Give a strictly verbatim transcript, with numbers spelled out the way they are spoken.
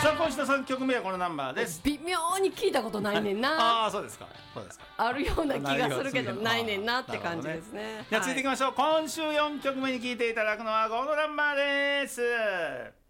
さあ今週のさんきょくめはこのナンバーです。 微妙に聞いたことないねんな、はい、 ああそうですかそうですか。 あるような気がするけどないねんなって感じですね。 じゃあ続いていきましょう、はい、今週よんきょくめに聴いていただくのはこのナンバーです。